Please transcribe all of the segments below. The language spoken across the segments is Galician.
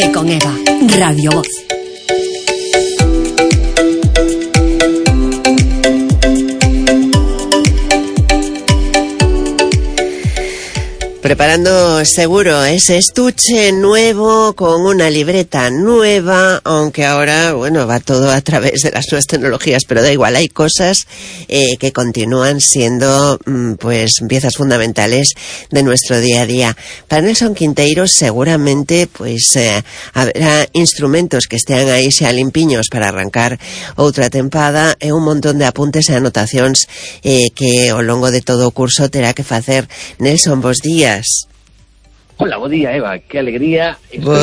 E con Eva, Radio Voz. Preparando seguro ese estuche nuevo con una libreta nueva, aunque ahora, bueno, va todo a través de las nuevas tecnologías, pero da igual, hay cosas que continúan siendo pues piezas fundamentales de nuestro día a día. Para Nelson Quinteiro seguramente pues habrá instrumentos que estean aí xa limpiños para arrancar outra tempada e un montón de apuntes e anotacións que ao longo de todo o curso terá que facer. Nelson, bos días. Hola, bo día, Eva, que alegría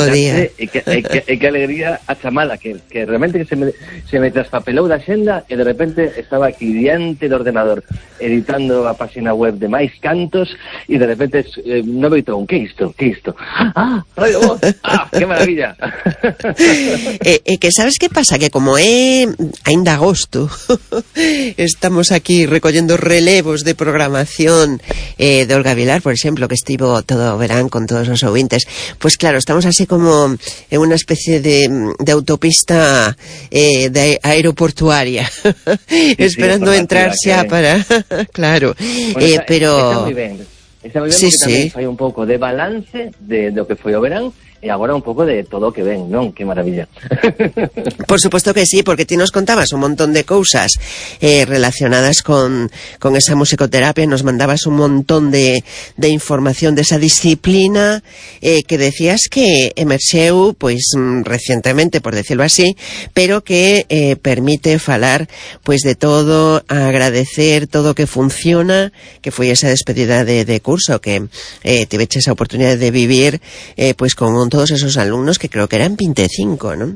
que alegría a chamada, que realmente se me traspapelou da xenda e de repente estaba aquí diante do ordenador editando a página web de Mais Cantos e de repente non veitou que isto? Ah, Radio Voz, que maravilla. Que sabes que pasa? Que como é ainda agosto estamos aquí recollendo relevos de programación de Olga Vilar, por exemplo, que estivo todo o verán con todos os ouvintes, pues claro, estamos así como en una especie de autopista de aeroportuaria esperando entrar xa para claro, bueno, pero está moi ben porque tamén fai un pouco de balance de do que foi o verán e agora un pouco de todo o que ven, non? Que maravilla. Por supuesto que sí, porque ti nos contabas un montón de cousas relacionadas con esa musicoterapia, nos mandabas un montón de información de esa disciplina que decías que emerxeu pues recientemente, por decirlo así, pero que permite falar pues de todo, agradecer todo que funciona, que foi esa despedida de curso que tiveches a oportunidade de vivir pues con todos esos alumnos que creo que eran 25, ¿no?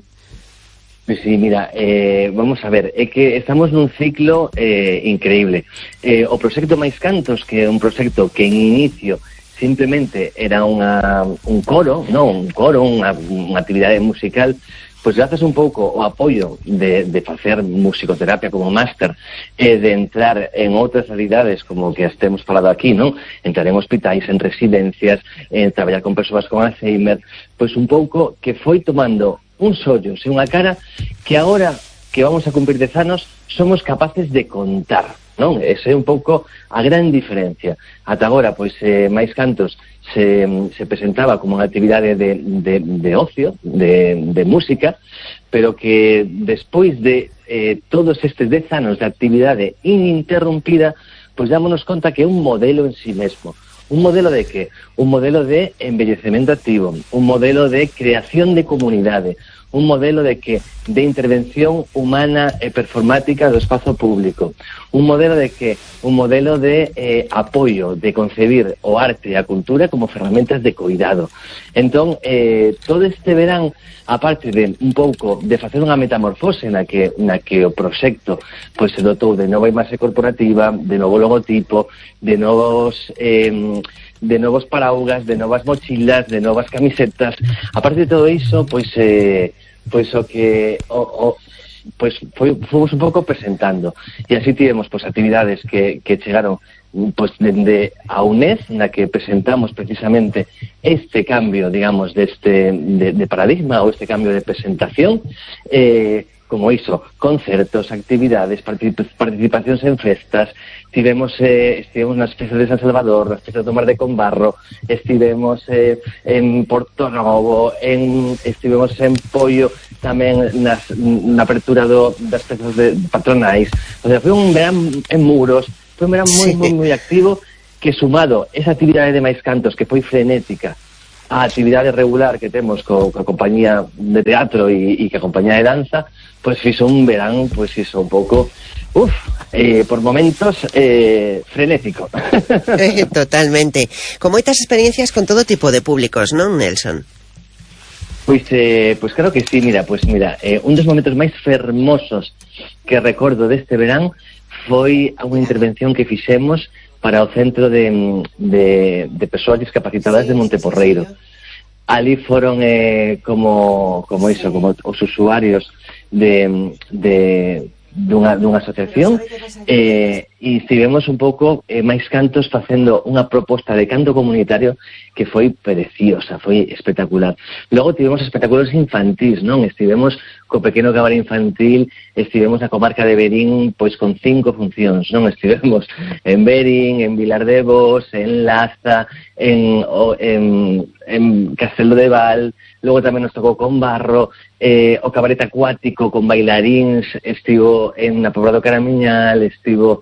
Sí, mira, vamos a ver, é que estamos nun ciclo increíble. O proxecto Mais Cantos, que é un proxecto que en inicio simplemente era un coro, unha actividade musical, pois grazas un pouco o apoio de facer musicoterapia como máster e de entrar en outras realidades como que as temos falado aquí, non? Entrar en hospitais, en residencias, en traballar con persoas con Alzheimer, pois un pouco que foi tomando un sollos e unha cara que agora que vamos a cumprir 10 anos somos capaces de contar, non? Ese é un pouco a gran diferencia. Ata agora, pois, Mais Cantos se presentaba como unha actividade de ocio, de música, pero que despois de todos estes 10 anos de actividade ininterrumpida, pois dámonos conta que é un modelo en sí mesmo. Un modelo de que? Un modelo de envellecemento activo, un modelo de creación de comunidade, un modelo de que? De intervención humana e performática do espazo público, un modelo de que? Un modelo de apoio, de concebir o arte e a cultura como ferramentas de cuidado. Entón, todo este verán, aparte de un pouco de facer unha metamorfose na que o proxecto pois se dotou de nova imaxe corporativa, de novo logotipo, de novos paraugas, de novas mochilas, de novas camisetas. Aparte de todo iso, pois o que fomos un pouco presentando e así tivemos pois actividades que chegaron pois dende a UNED, na que presentamos precisamente este cambio, digamos, de paradigma ou este cambio de presentación, como iso, concertos, actividades, participacións en festas. Estivemos nas festas de San Salvador, nas festas do Mar de Combarro, estivemos en Porto Novo, estivemos en Pollo tamén na apertura das festas patronais. O sea, foi un verán en Muros, foi un verán moi activo, que sumado esa actividade de Mais Cantos que foi frenética a actividade regular que temos coa compañía de teatro e que a compañía de danza, pois fixo un verán, pois iso un pouco por momentos frenético. Totalmente. Con moitas experiencias con todo tipo de públicos, non, Nelson? Pois claro que sí, mira, un dos momentos máis fermosos que recordo deste verán foi unha intervención que fixemos para o Centro de Persoas Discapacitadas de Monteporreiro. Ali foron como os usuarios de dunha asociación, e estivemos un pouco máis cantos facendo unha proposta de canto comunitario que foi preciosa, foi espectacular. Logo tivemos espectáculos infantís, non? Estivemos co pequeno cabaret infantil, estivemos na comarca de Verín pois con 5 funcións, non? Estivemos en Verín, en Vilar de Bos, en Laza, en Castelo de Val, logo tamén nos tocou con Barro, o cabaret acuático con bailaríns, estivo en na Pobra do Caramiñal, estivo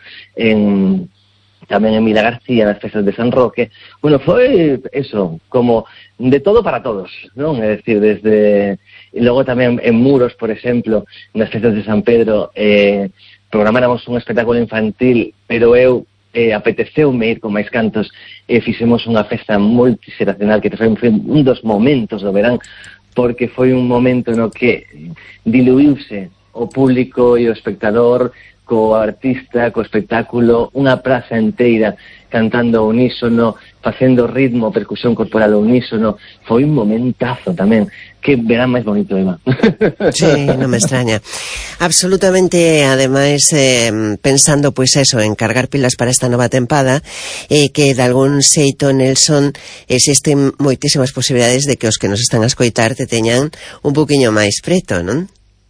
tamén en Vila García, nas festas de San Roque. Bueno, foi eso, como de todo para todos, non? É dicir, desde... E logo tamén en Muros, por exemplo, nas festas de San Pedro, programáramos un espectáculo infantil, pero eu apeteceume ir con máis cantos e fixemos unha festa multixeracional que foi un dos momentos do verán, porque foi un momento no que diluíuse o público e o espectador co artista, co espectáculo, unha praza inteira cantando ao unísono, facendo ritmo, percusión corporal ao unísono. Foi un momentazo tamén. Que verán máis bonito, Eva. Sí, non me extraña. Absolutamente, ademais, pensando, pois eso, en cargar pilas para esta nova tempada, que de algún xeito, Nelson, existen moitísimas posibilidades de que os que nos están a escoitar te teñan un poquinho máis preto, non?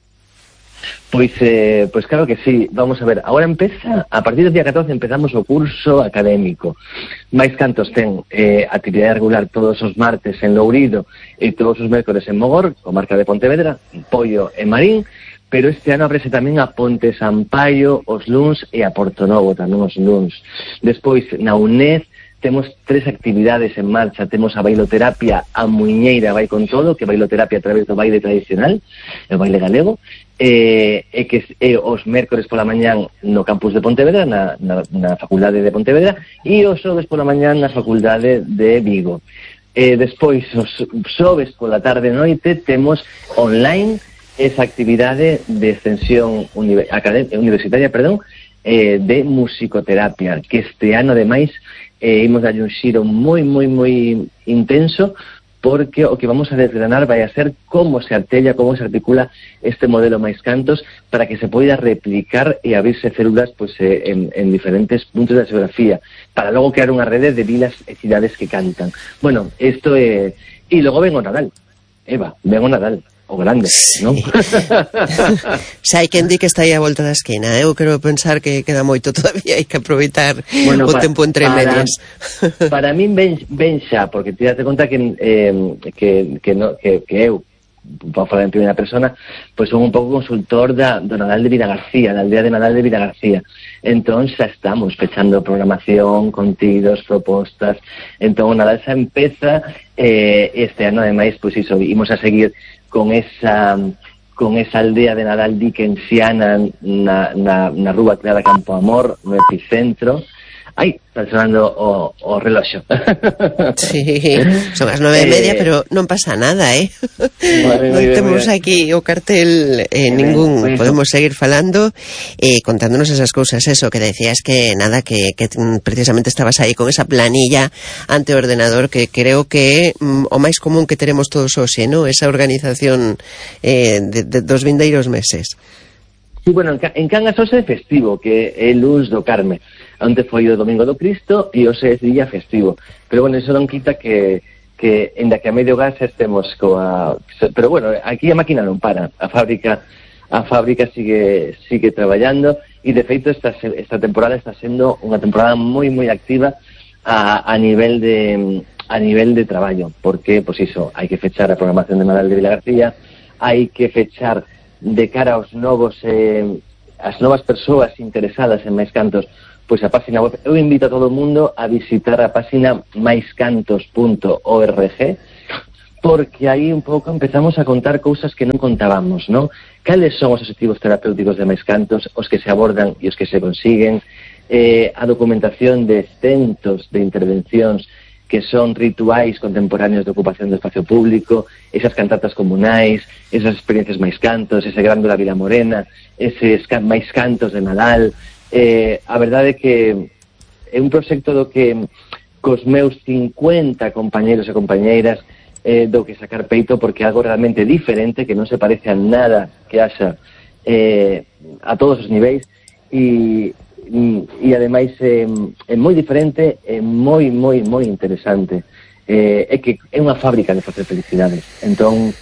Pois claro que sí. Vamos a ver, agora empeza, a partir do día 14 empezamos o curso académico. Máis cantos ten actividade regular todos os martes en Lourido e todos os mércores en Mogor, comarca de Pontevedra, Pollo e Marín, pero este ano abrese tamén a Ponte Sampaio os luns e a Portonovo tamén os luns. Despois, na UNED, temos 3 actividades en marcha. Temos a bailoterapia A Muiñeira vai con todo, que é bailoterapia a través do baile tradicional, o baile galego, que os mércores pola mañán no campus de Pontevedra, na facultade de Pontevedra, e os xoves pola mañán na facultade de Vigo. Despois, os xoves pola tarde e noite, temos online esa actividade de extensión universitaria, de musicoterapia, que este ano, ademais, imos darlle un xiro moi intenso, porque o que vamos a desgranar vai a ser como se artella, como se articula este modelo máis cantos para que se poida replicar e abrirse células pois, en diferentes puntos da xeografía, para logo crear unha rede de vilas e cidades que cantan. Bueno, isto é... E logo ven o Nadal, Eva, ven o Nadal, o grande, sí. Non? Xa hai quen di que está aí a volta da esquina. Eu quero pensar que queda moito todavía, hai que aproveitar o tempo entre medias. Para min ben xa, porque te date conta que eu, para falar en primeira persona, pois son un pouco consultor do Nadal de Vila García, da aldea de Nadal de Vila García. Entón xa estamos fechando programación, contidos, propostas. Entón o Nadal xa empeza, este ano ademais, pois iso, imos a seguir con esa aldea de Nadal dickensiana na rúa Clara Campo Amor, no epicentro. Ai, está sonando o reloxo. Sí, son as 9:30, pero non pasa nada, non temos aquí o cartel ningún, podemos seguir falando contándonos esas cousas, eso, que decías que nada, que precisamente estabas aí con esa planilla ante o ordenador, que creo que o máis común que teremos todos hoxe, ¿no? Esa organización dos vindeiros meses. Sí, bueno, en Cangas hoxe é festivo, que é Luns do Carme. Onte foi o Domingo do Cristo e hoxe é día festivo. Pero bueno, eso non quita que enda que a medio gas estemos coa... Pero bueno, aquí a máquina non para. A fábrica sigue traballando e de feito esta temporada está sendo unha temporada moi activa a nivel de traballo, porque, pois iso, hai que fechar a programación de Nadal de Vila García, hai que fechar de cara aos novos as novas persoas interesadas en máis cantos, pois a página web. Eu invito a todo o mundo a visitar a página maiscantos.org, porque aí un pouco empezamos a contar cousas que non contábamos, non? Cales son os objetivos terapéuticos de máis cantos, os que se abordan e os que se consiguen, a documentación de centos de intervencións que son rituais contemporáneos de ocupación do espacio público, esas cantatas comunais, esas experiencias máis cantos, ese Grándola Vila Morena, eses máis cantos de Nadal. A verdade é que é un proxecto do que cos meus 50 compañeros e compañeiras do que sacar peito, porque é algo realmente diferente, que non se parece a nada que haxa a todos os niveis e ademais é moi diferente, é moi interesante, é que é unha fábrica de facer felicidades. Entón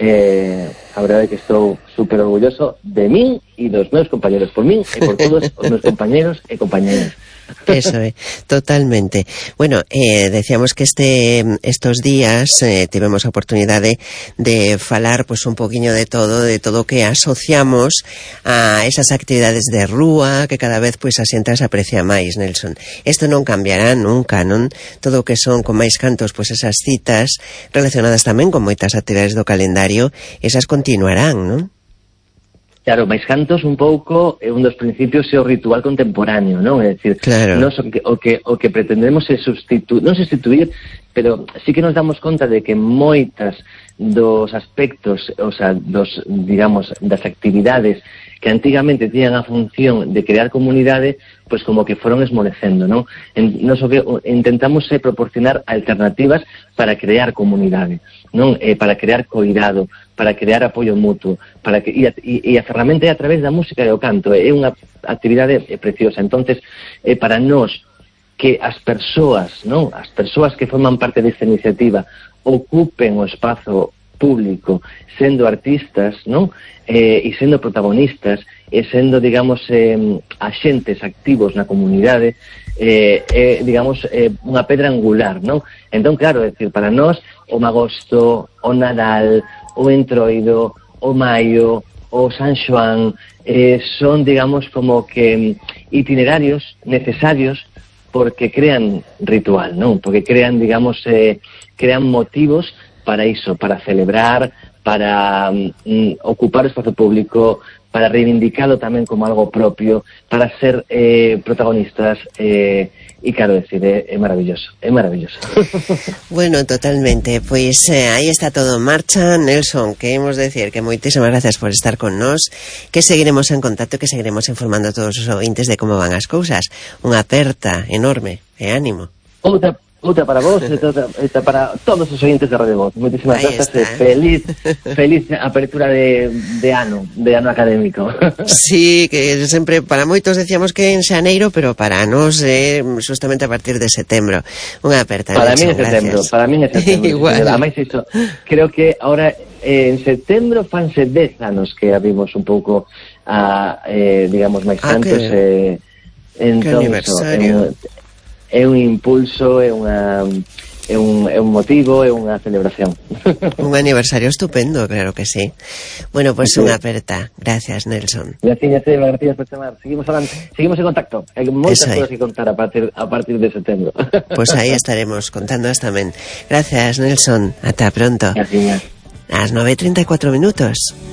a verdade é que estou super orgulloso de min e dos meus compañeros, por min e por todos os meus compañeros e compañeras. Eso totalmente. Bueno, decíamos que estos días tivemos a oportunidade de falar pues un poquinho de todo que asociamos a esas actividades de rúa que cada vez pues a xente se aprecia máis, Nelson. Isto non cambiará nunca, non? Todo o que son con máis cantos, pues esas citas relacionadas tamén con moitas actividades do calendario, esas continuarán, non? Claro, máis cantos un pouco é un dos principios é o ritual contemporáneo, non? É dicir, claro. Nos o que pretendemos é non sustituir, pero sí que nos damos conta de que moitas dos aspectos, o sea, digamos, das actividades que antigamente tiñan a función de crear comunidade, pois como que foron esmorecendo, non? Nos o que intentamos é proporcionar alternativas para crear comunidade, non? Para crear coidado, para crear apoio mutuo, e a ferramenta é a través da música e o canto, é unha actividade preciosa. Entonces, para nós que as persoas, non? As persoas que forman parte desta iniciativa ocupen o espazo público sendo artistas, non? E sendo protagonistas e sendo, digamos, axentes activos na comunidade, digamos, unha pedra angular, non? Entón, claro, é dicir, para nós o Magosto, o Nadal, o Entroido, o Maio, o San Xoán, son, digamos, como que itinerarios necesarios porque crean ritual, non? Porque crean, digamos, crean motivos para iso, para celebrar, para ocupar o espazo público, para reivindicalo tamén como algo propio, para ser protagonistas, e claro, decir, é maravilloso, é maravilloso. Bueno, totalmente, pois aí está todo en marcha. Nelson, queremos decir que moitísimas gracias por estar con nós, que seguiremos en contacto, que seguiremos informando a todos os ouvintes de como van as cousas. Unha aperta enorme, e ánimo. Outra para vos, esta para todos os oyentes de Radio Voz. Moitísimas grazas e feliz apertura de ano académico. Sí, que sempre para moitos decíamos que en xaneiro, pero para nós justamente a partir de setembro. Unha aperta. Para min é setembro. Igual. Ademais iso, creo que ahora en setembro fanse 10 anos que abrimos un pouco a digamos máis cantos entón, é un impulso, é un motivo, é unha celebración. Un aniversario estupendo, claro que sí. Bueno, pues unha aperta. Gracias, Nelson. Gracias por chamar. Seguimos en contacto. Hai moitas cousas que contar a partir de setembro. Pues aí estaremos contándoas tamén. Gracias, Nelson. Ata pronto. Gracias. Ás 9:34 minutos.